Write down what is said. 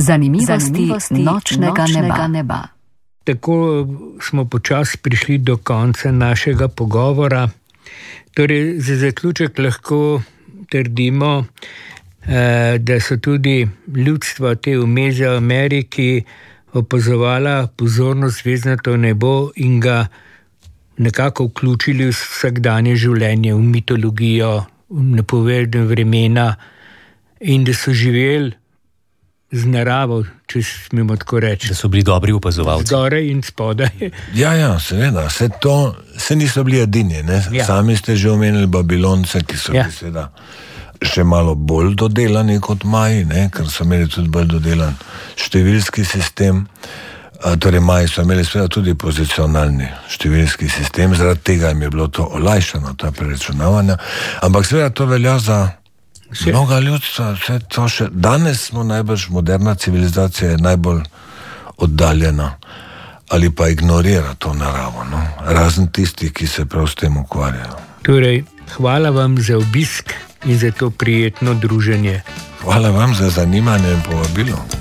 Zanimivosti nočnega neba. Tako smo počasi prišli do konca našega pogovora. Torej, za zaključek lahko trdimo, da so tudi ljudstva te vmeze v Ameriki opazovala pozorno zvezdnato nebo in ga nekako vključili v vsakdanje življenje, v mitologijo, v napovedne vremena in da so živeli z naravo, če smemo tako reči. Da so bili dobri opazovalci. Zgoraj in spodaj. Ja, seveda. Vse niso bili edini. Ja. Sami ste že omenili Babilonce, ki so bili seveda še malo bolj dodelani kot Maji, ker so imeli tudi bolj dodelan številski sistem. Torej Maji so imeli seveda tudi pozicionalni številski sistem, zaradi tega jim je bilo to olajšano, ta preračunavanja. Ampak seveda to velja za mnoga ljudstva. Danes smo najbolj moderna civilizacija, je najbolj oddaljena ali pa ignorira to naravo, razen tistih, ki se prav s tem ukvarjajo. Torej, hvala vam za obisk in za to prijetno druženje. Hvala vam za zanimanje in povabilo.